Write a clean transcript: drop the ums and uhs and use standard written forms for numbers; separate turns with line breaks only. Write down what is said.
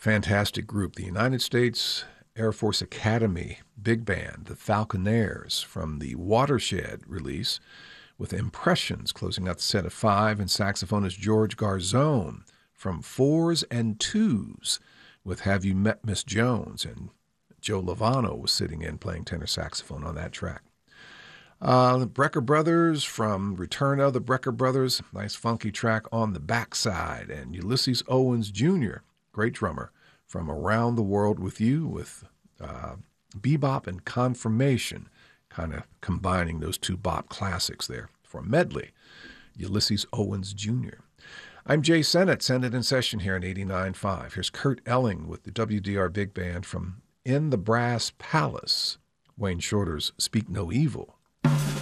Fantastic group, the United States Air Force Academy Big Band, the Falconaires, from the Watershed release, with Impressions closing out the set of 5, and saxophonist George Garzone from 4s and 2s with Have You Met Miss Jones, and Joe Lovano was sitting in playing tenor saxophone on that track. The Brecker Brothers from Return of the Brecker Brothers, nice funky track On the Backside, and Ulysses Owens Jr., great drummer, from Around the World with You, with bebop and confirmation, kind of combining those two bop classics there for a medley. Ulysses Owens Jr. I'm Jay Sennett, Sennett in Session here on 89.5. Here's Kurt Elling with the WDR Big Band from In the Brass Palace, Wayne Shorter's Speak No Evil.